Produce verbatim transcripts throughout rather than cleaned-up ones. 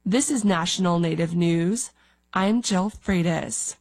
This is National Native News. I'm Jill Freitas.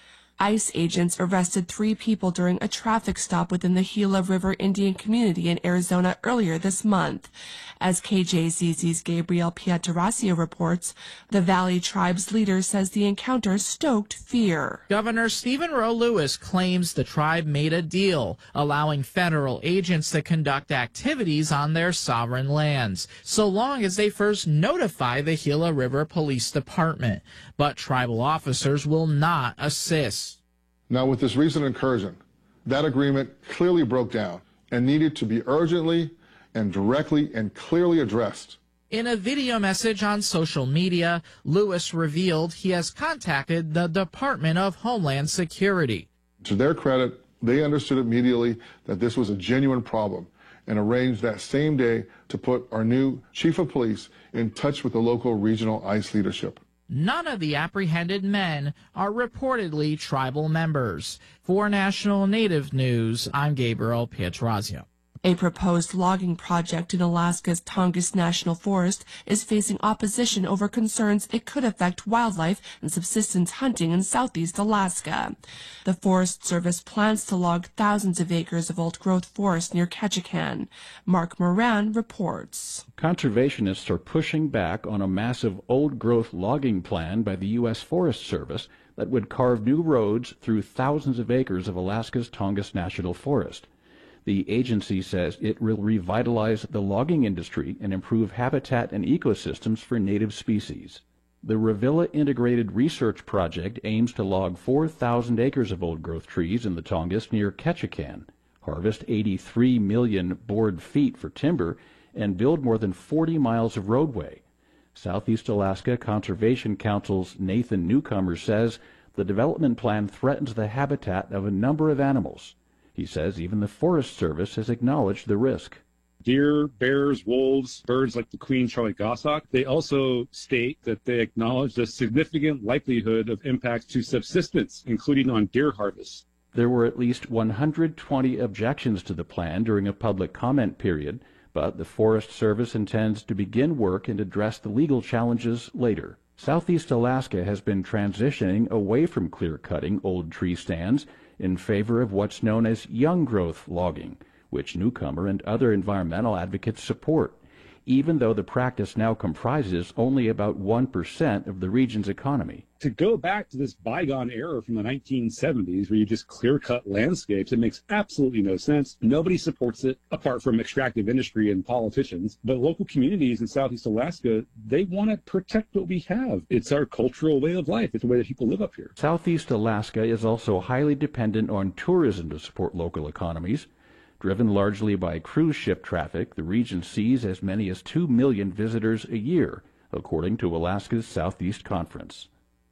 ICE agents arrested three people during a traffic stop within the Gila River Indian community in Arizona earlier this month. As K J Z Z's Gabriel Pietrasio reports, the Valley Tribe's leader says the encounter stoked fear. Governor Stephen Roe Lewis claims the tribe made a deal, allowing federal agents to conduct activities on their sovereign lands, so long as they first notify the Gila River Police Department. But tribal officers will not assist. Now, with this recent incursion, that agreement clearly broke down and needed to be urgently and directly and clearly addressed. In a video message on social media, Lewis revealed he has contacted the Department of Homeland Security. To their credit, they understood immediately that this was a genuine problem and arranged that same day to put our new chief of police in touch with the local regional ICE leadership. None of the apprehended men are reportedly tribal members. For National Native News, I'm Gabriel Pietrasio. A proposed logging project in Alaska's Tongass National Forest is facing opposition over concerns it could affect wildlife and subsistence hunting in southeast Alaska. The Forest Service plans to log thousands of acres of old-growth forest near Ketchikan. Mark Moran reports. Conservationists are pushing back on a massive old-growth logging plan by the U S Forest Service that would carve new roads through thousands of acres of Alaska's Tongass National Forest. The agency says it will revitalize the logging industry and improve habitat and ecosystems for native species. The Revilla Integrated Research Project aims to log four thousand acres of old-growth trees in the Tongass near Ketchikan, harvest eighty-three million board feet for timber, and build more than forty miles of roadway. Southeast Alaska Conservation Council's Nathan Newcomer says the development plan threatens the habitat of a number of animals. He says even the Forest Service has acknowledged the risk. Deer, bears, wolves, birds like the queen Charlie goshawk. They also state that they acknowledge the significant likelihood of impacts to subsistence, including on deer harvests. There were at least one hundred twenty objections to the plan during a public comment period, but the Forest Service intends to begin work and address the legal challenges later. Southeast Alaska has been transitioning away from clear-cutting old tree stands in favor of what's known as young-growth logging, which Newcomer and other environmental advocates support, even though the practice now comprises only about one percent of the region's economy. To go back to this bygone era from the nineteen seventies where you just clear-cut landscapes, it makes absolutely no sense. Nobody supports it apart from extractive industry and politicians. But local communities in Southeast Alaska, they want to protect what we have. It's our cultural way of life. It's the way that people live up here. Southeast Alaska is also highly dependent on tourism to support local economies. Driven largely by cruise ship traffic, the region sees as many as two million visitors a year, according to Alaska's Southeast Conference.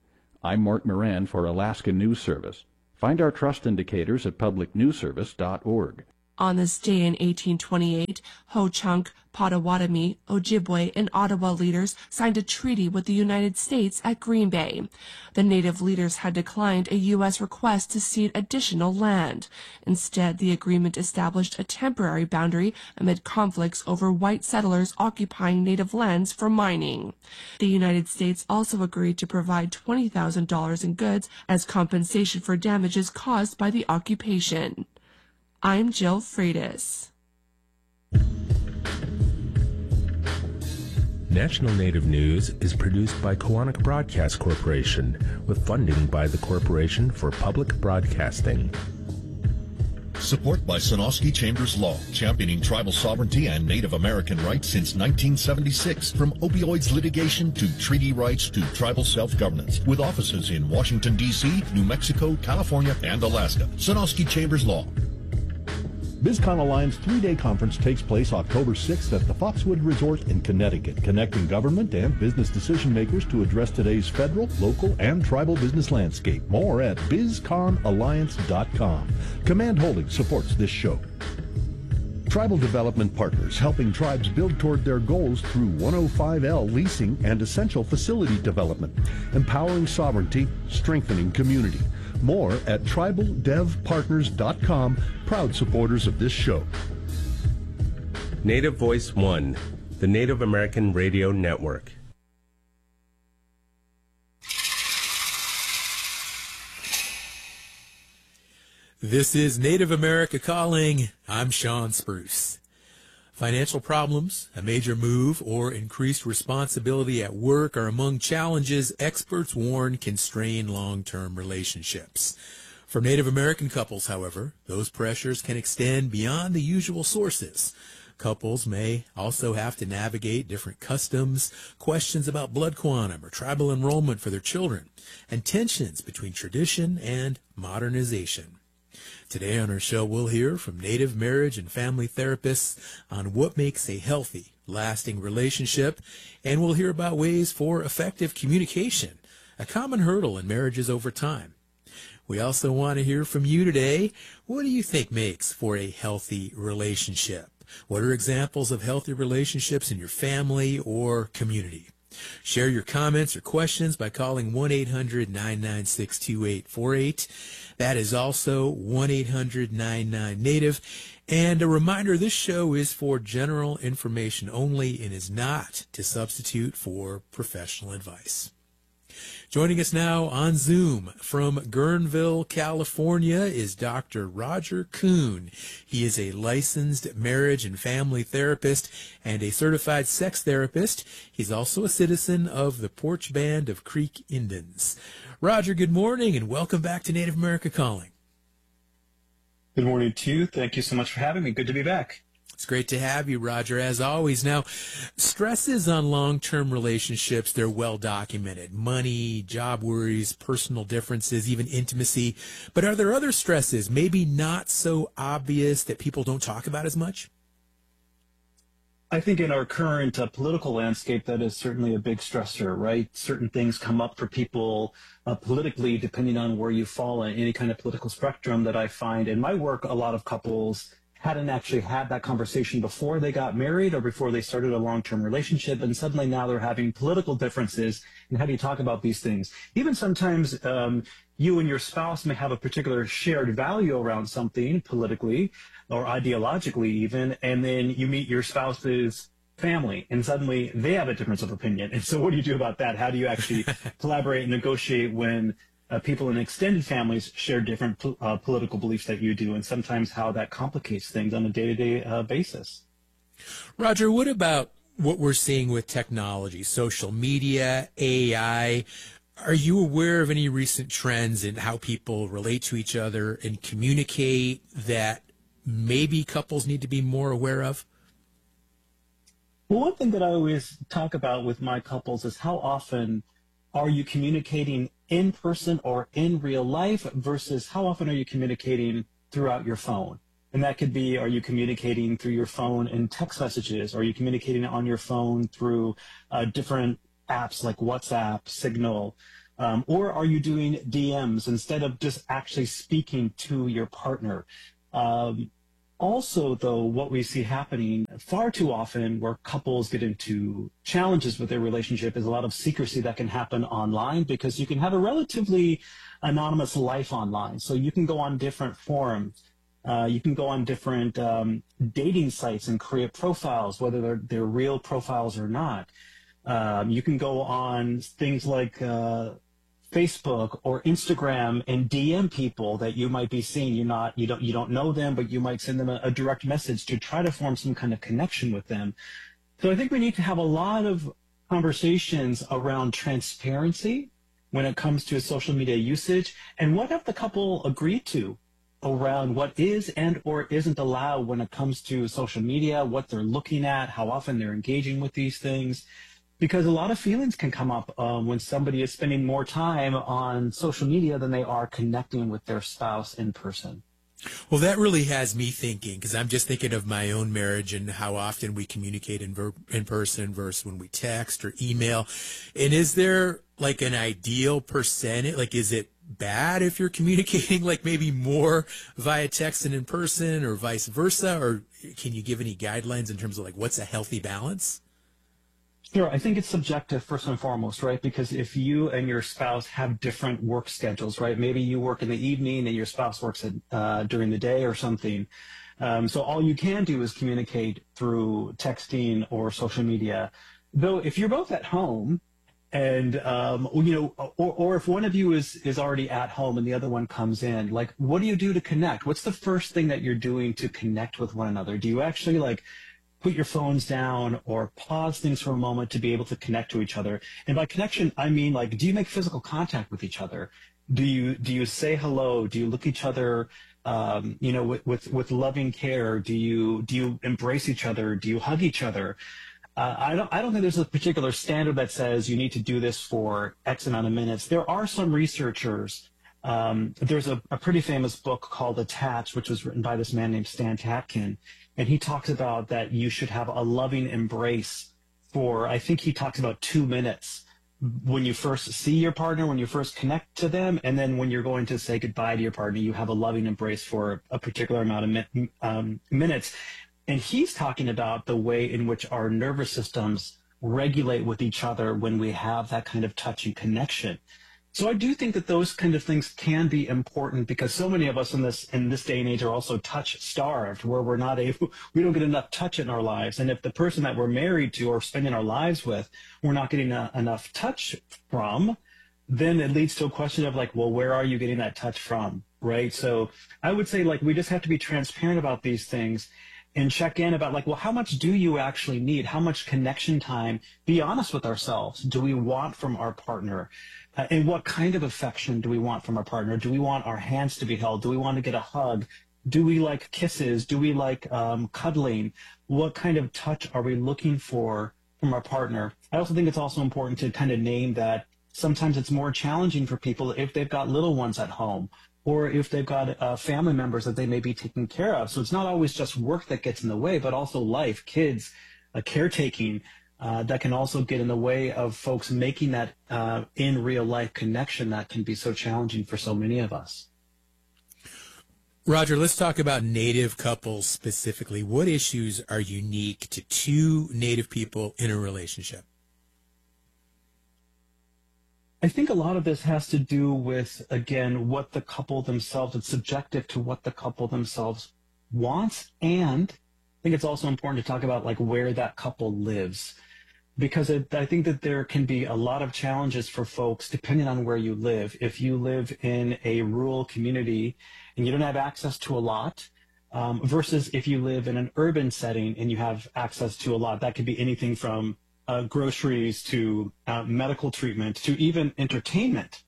I'm Mark Moran for Alaska News Service. Find our trust indicators at public news service dot org. On this day in eighteen twenty-eight, Ho-Chunk, Potawatomi, Ojibwe, and Ottawa leaders signed a treaty with the United States at Green Bay. The Native leaders had declined a U S request to cede additional land. Instead, the agreement established a temporary boundary amid conflicts over white settlers occupying Native lands for mining. The United States also agreed to provide twenty thousand dollars in goods as compensation for damages caused by the occupation. I'm Jill Freitas. National Native News is produced by Koahnic Broadcast Corporation with funding by the Corporation for Public Broadcasting. Support by Sonosky Chambers Law, championing tribal sovereignty and Native American rights since nineteen seventy-six. From opioids litigation to treaty rights to tribal self-governance. With offices in Washington, D C, New Mexico, California, and Alaska. Sonosky Chambers Law. BizCon Alliance three-day conference takes place October sixth at the Foxwood Resort in Connecticut, connecting government and business decision makers to address today's federal, local, and tribal business landscape. More at biz con alliance dot com. Command Holdings supports this show. Tribal Development Partners, helping tribes build toward their goals through one oh five L leasing and essential facility development, empowering sovereignty, strengthening community. More at tribal dev partners dot com, proud supporters of this show. Native Voice One, the Native American Radio Network. This is Native America Calling. I'm Sean Spruce. Financial problems, a major move, or increased responsibility at work are among challenges experts warn can strain long-term relationships. For Native American couples, however, those pressures can extend beyond the usual sources. Couples may also have to navigate different customs, questions about blood quantum or tribal enrollment for their children, and tensions between tradition and modernization. Today on our show, we'll hear from Native marriage and family therapists on what makes a healthy, lasting relationship, and we'll hear about ways for effective communication, a common hurdle in marriages over time. We also want to hear from you today. What do you think makes for a healthy relationship? What are examples of healthy relationships in your family or community? Share your comments or questions by calling one eight hundred nine nine six two eight four eight. That is also one eight hundred nine nine Native. And a reminder, this show is for general information only and is not to substitute for professional advice. Joining us now on Zoom from Guerneville, California, is Doctor Roger Kuhn. He is a licensed marriage and family therapist and a certified sex therapist. He's also a citizen of the Porch Band of Creek Indians. Roger, good morning and welcome back to Native America Calling. Good morning to you. Thank you so much for having me. Good to be back. It's great to have you, Roger, as always. Now, stresses on long-term relationships, they're well documented. Money, job worries, personal differences, even intimacy. But are there other stresses, maybe not so obvious, that people don't talk about as much? I think in our current uh, political landscape, that is certainly a big stressor, right? Certain things come up for people uh, politically, depending on where you fall in any kind of political spectrum, that I find in my work, a lot of couples hadn't actually had that conversation before they got married or before they started a long-term relationship, and suddenly now they're having political differences. And how do you talk about these things? Even sometimes um, you and your spouse may have a particular shared value around something politically or ideologically even, and then you meet your spouse's family and suddenly they have a difference of opinion. And so what do you do about that? How do you actually collaborate and negotiate when Uh, people in extended families share different po- uh, political beliefs that you do, and sometimes how that complicates things on a day-to-day uh, basis. Roger, what about what we're seeing with technology, social media, A I? Are you aware of any recent trends in how people relate to each other and communicate that maybe couples need to be more aware of? Well, one thing that I always talk about with my couples is how often are you communicating in person or in real life versus how often are you communicating throughout your phone? And that could be, are you communicating through your phone in text messages? Are you communicating on your phone through uh, different apps like WhatsApp, Signal? Um, or are you doing D Ms instead of just actually speaking to your partner? Um, Also, though, what we see happening far too often where couples get into challenges with their relationship is a lot of secrecy that can happen online, because you can have a relatively anonymous life online. So you can go on different forums. Uh, you can go on different um, dating sites and create profiles, whether they're, they're real profiles or not. Um, you can go on things like uh, Facebook or Instagram and D M people that you might be seeing. You're not, you don't, you don't know them, but you might send them a, a direct message to try to form some kind of connection with them. So I think we need to have a lot of conversations around transparency when it comes to social media usage, and what have the couple agreed to around what is and or isn't allowed when it comes to social media, what they're looking at, how often they're engaging with these things. Because a lot of feelings can come up um, when somebody is spending more time on social media than they are connecting with their spouse in person. Well, that really has me thinking, because I'm just thinking of my own marriage and how often we communicate in, ver- in person versus when we text or email. And is there like an ideal percentage? Like, is it bad if you're communicating like maybe more via text and in person, or vice versa? Or can you give any guidelines in terms of like what's a healthy balance? Sure. I think it's subjective first and foremost, right? Because if you and your spouse have different work schedules, right? Maybe you work in the evening and your spouse works at, uh, during the day or something. Um, so all you can do is communicate through texting or social media. Though if you're both at home And, um, you know, or, or if one of you is, is already at home and the other one comes in, like, what do you do to connect? What's the first thing that you're doing to connect with one another? Do you actually, like, put your phones down or pause things for a moment to be able to connect to each other? And by connection, I mean, like, do you make physical contact with each other? Do you, do you say hello? Do you look each other, um, you know, with, with, with loving care? Do you, do you embrace each other? Do you hug each other? Uh, I don't. I don't think there's a particular standard that says you need to do this for X amount of minutes. There are some researchers. Um, there's a, a pretty famous book called Attached, which was written by this man named Stan Tatkin, and he talks about that you should have a loving embrace for. I think he talks about two minutes when you first see your partner, when you first connect to them, and then when you're going to say goodbye to your partner, you have a loving embrace for a particular amount of mi- um, minutes. And he's talking about the way in which our nervous systems regulate with each other when we have that kind of touch and connection. So I do think that those kind of things can be important because so many of us in this in this day and age are also touch starved, where we're not able, we don't get enough touch in our lives. And if the person that we're married to or spending our lives with, we're not getting a, enough touch from, then it leads to a question of like, well, where are you getting that touch from, right? So I would say like we just have to be transparent about these things and check in about like, well, how much do you actually need? How much connection time? Be honest with ourselves. Do we want from our partner? Uh, and what kind of affection do we want from our partner? Do we want our hands to be held? Do we want to get a hug? Do we like kisses? Do we like um, cuddling? What kind of touch are we looking for from our partner? I also think it's also important to kind of name that sometimes it's more challenging for people if they've got little ones at home, or if they've got uh, family members that they may be taking care of. So it's not always just work that gets in the way, but also life, kids, uh, caretaking, uh, that can also get in the way of folks making that uh, in real life connection that can be so challenging for so many of us. Roger, let's talk about Native couples specifically. What issues are unique to two Native people in a relationship? I think a lot of this has to do with, again, what the couple themselves, it's subjective to what the couple themselves wants. And I think it's also important to talk about like where that couple lives, because it, I think that there can be a lot of challenges for folks depending on where you live. If you live in a rural community and you don't have access to a lot, um, versus if you live in an urban setting and you have access to a lot, that could be anything from Uh, groceries to uh, medical treatment to even entertainment.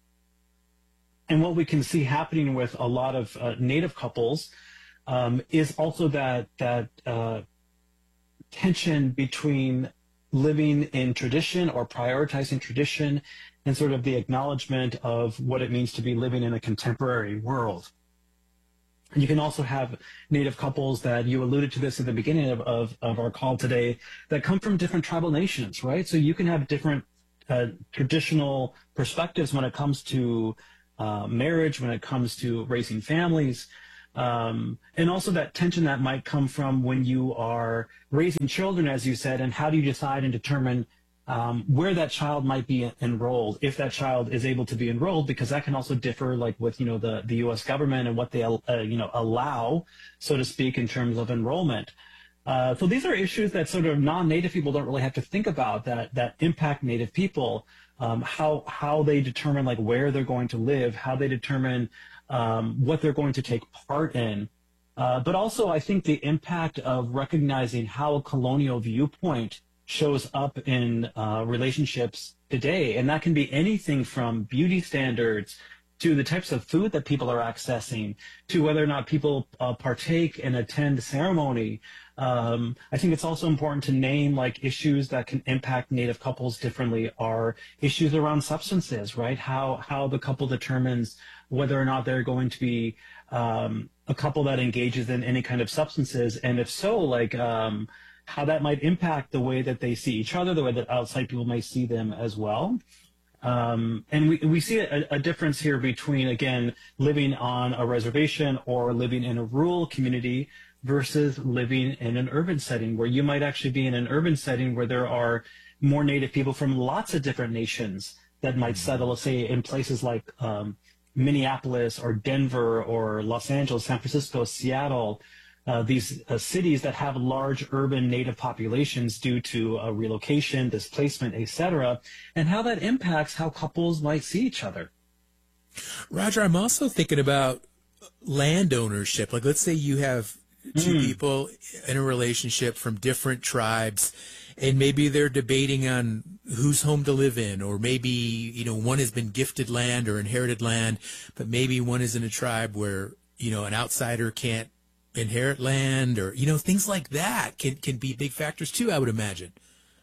And what we can see happening with a lot of uh, Native couples um, is also that that uh, tension between living in tradition or prioritizing tradition and sort of the acknowledgement of what it means to be living in a contemporary world. You can also have Native couples that you alluded to this at the beginning of, of, of our call today that come from different tribal nations, right? So you can have different uh, traditional perspectives when it comes to uh, marriage, when it comes to raising families, um, and also that tension that might come from when you are raising children, as you said, and how do you decide and determine Um, where that child might be enrolled, if that child is able to be enrolled, because that can also differ, like with you know the the U S government and what they uh, you know allow, so to speak, in terms of enrollment. Uh, so these are issues that sort of non-Native people don't really have to think about that that impact Native people. Um, how how they determine like where they're going to live, how they determine um, what they're going to take part in. Uh, but also, I think the impact of recognizing how a colonial viewpoint shows up in uh, relationships today. And that can be anything from beauty standards to the types of food that people are accessing, to whether or not people uh, partake and attend ceremony. Um, I think it's also important to name like issues that can impact Native couples differently are issues around substances, right? How, how the couple determines whether or not they're going to be um, a couple that engages in any kind of substances. And if so, like, um, how that might impact the way that they see each other, the way that outside people may see them as well. Um, and we, we see a, a difference here between, again, living on a reservation or living in a rural community versus living in an urban setting, where you might actually be in an urban setting where there are more Native people from lots of different nations that might settle, say, in places like um, Minneapolis or Denver or Los Angeles, San Francisco, Seattle, uh, these uh, cities that have large urban native populations due to uh, relocation, displacement, et cetera, and how that impacts how couples might see each other. Roger, I'm also thinking about land ownership. Like, let's say you have two mm. people in a relationship from different tribes, and maybe they're debating on whose home to live in, or maybe, you know, one has been gifted land or inherited land, but maybe one is in a tribe where, you know, an outsider can't inherit land, or, you know, things like that can, can be big factors too, I would imagine.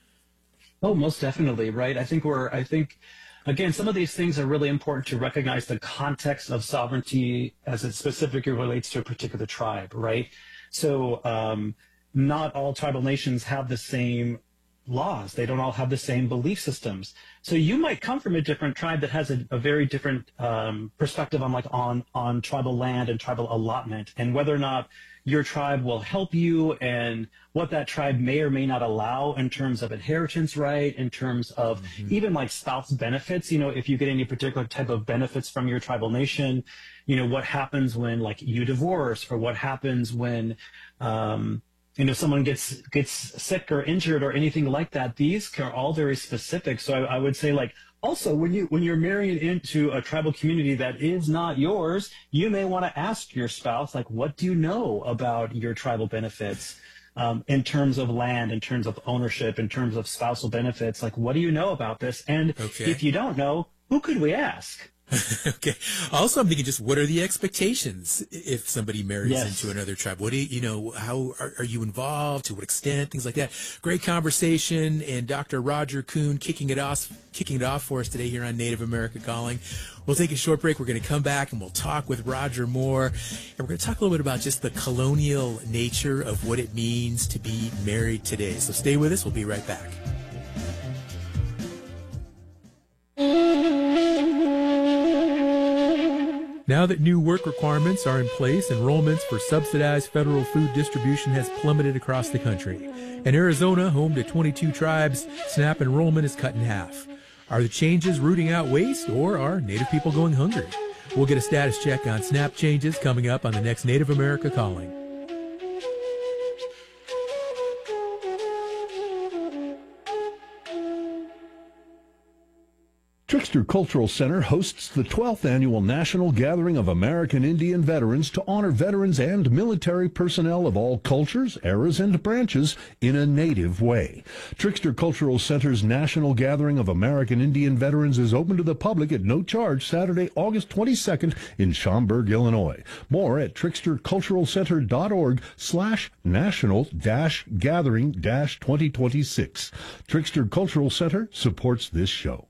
Oh, most definitely, right? I think we're, I think, again, some of these things are really important to recognize the context of sovereignty as it specifically relates to a particular tribe, right? So um, not all tribal nations have the same laws. They don't all have the same belief systems. So you might come from a different tribe that has a, a very different um, perspective on like on, on tribal land and tribal allotment, and whether or not your tribe will help you and what that tribe may or may not allow in terms of inheritance right, in terms of mm-hmm. even like spouse benefits. You know, if you get any particular type of benefits from your tribal nation, you know, what happens when like you divorce, or what happens when, um, you know, someone gets gets sick or injured or anything like that. These are all very specific. So I, I would say, like, also when you when you're marrying into a tribal community that is not yours, you may want to ask your spouse, like, what do you know about your tribal benefits um, in terms of land, in terms of ownership, in terms of spousal benefits? Like, what do you know about this? And okay. if you don't know, who could we ask? Okay. Also, I'm thinking, just what are the expectations if somebody marries yes. into another tribe? What do you, you know, how are, are you involved? To what extent? Things like that. Great conversation. And Doctor Roger Kuhn kicking it off, kicking it off for us today here on Native America Calling. We'll take a short break. We're going to come back and we'll talk with Roger more. And we're going to talk a little bit about just the colonial nature of what it means to be married today. So stay with us. We'll be right back. Now that new work requirements are in place, enrollments for subsidized federal food distribution has plummeted across the country. In Arizona, home to twenty-two tribes, SNAP enrollment is cut in half. Are the changes rooting out waste, or are Native people going hungry? We'll get a status check on SNAP changes coming up on the next Native America Calling. Trickster Cultural Center hosts the twelfth Annual National Gathering of American Indian Veterans to honor veterans and military personnel of all cultures, eras, and branches in a Native way. Trickster Cultural Center's National Gathering of American Indian Veterans is open to the public at no charge Saturday, August twenty-second in Schaumburg, Illinois. More at tricksterculturalcenter.org slash national dash gathering dash 2026. Trickster Cultural Center supports this show.